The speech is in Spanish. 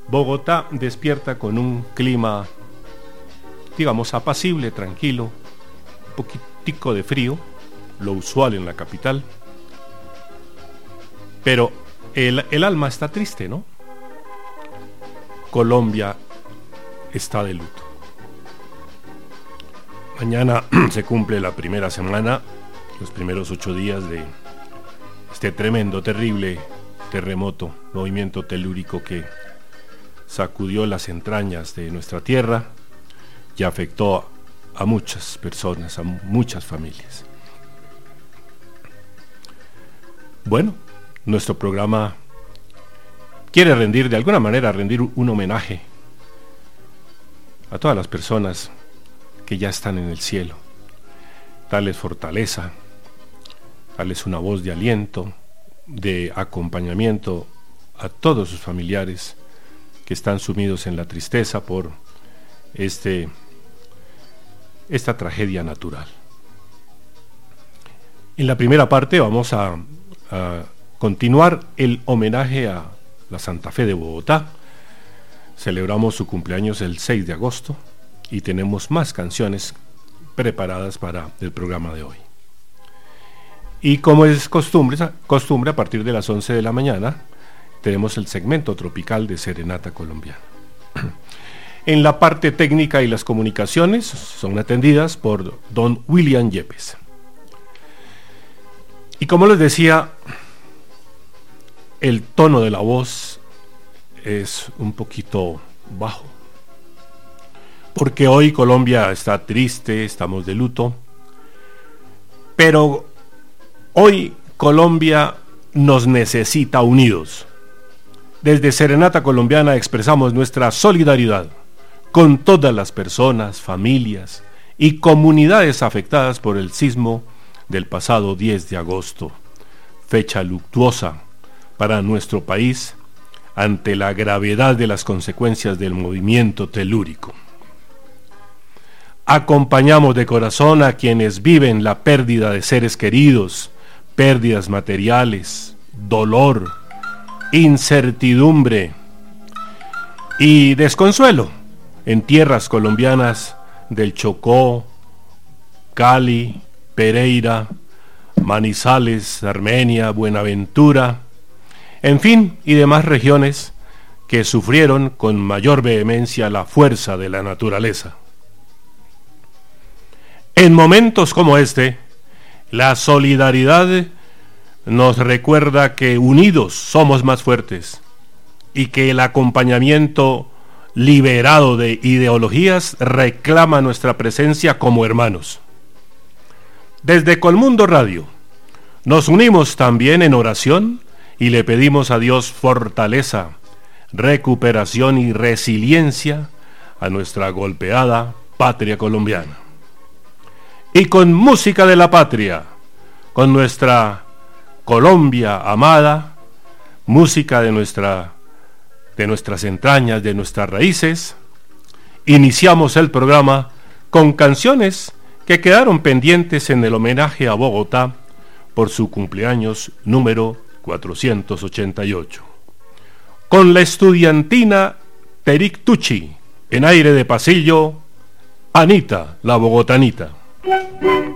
Bogotá despierta con un clima, digamos, apacible, tranquilo, un poquitico de frío, lo usual en la capital, pero el alma está triste, ¿no? Colombia está de luto. Mañana se cumple la primera semana, los primeros 8 días de este tremendo, terrible terremoto, movimiento telúrico que sacudió las entrañas de nuestra tierra y afectó a muchas personas, a muchas familias. Bueno, nuestro programa quiere rendir, de alguna manera, rendir un homenaje a todas las personas que ya están en el cielo, darles fortaleza, darles una voz de aliento, de acompañamiento a todos sus familiares que están sumidos en la tristeza por esta tragedia natural. En la primera parte vamos a continuar el homenaje a la Santa Fe de Bogotá. Celebramos su cumpleaños el 6 de agosto y tenemos más canciones preparadas para el programa de hoy. Y como es costumbre, a partir de las 11 de la mañana tenemos el segmento tropical de Serenata Colombiana. En la parte técnica y las comunicaciones son atendidas por don William Yepes. Y como les decía, el tono de la voz es un poquito bajo, porque hoy Colombia está triste, estamos de luto, pero hoy Colombia nos necesita unidos. Desde Serenata Colombiana expresamos nuestra solidaridad con todas las personas, familias y comunidades afectadas por el sismo del pasado 10 de agosto, fecha luctuosa para nuestro país ante la gravedad de las consecuencias del movimiento telúrico. Acompañamos de corazón a quienes viven la pérdida de seres queridos, pérdidas materiales, dolor, incertidumbre y desconsuelo en tierras colombianas del Chocó, Cali, Pereira, Manizales, Armenia, Buenaventura, en fin, y demás regiones que sufrieron con mayor vehemencia la fuerza de la naturaleza. En momentos como este, la solidaridad nos recuerda que unidos somos más fuertes y que el acompañamiento liberado de ideologías reclama nuestra presencia como hermanos. Desde Colmundo Radio nos unimos también en oración y le pedimos a Dios fortaleza, recuperación y resiliencia a nuestra golpeada patria colombiana. Y con música de la patria, con nuestra Colombia amada, música de nuestras entrañas, de nuestras raíces, iniciamos el programa con canciones que quedaron pendientes en el homenaje a Bogotá por su cumpleaños número 488. Con la estudiantina Terik Tucci, en aire de pasillo, Anita, la bogotanita.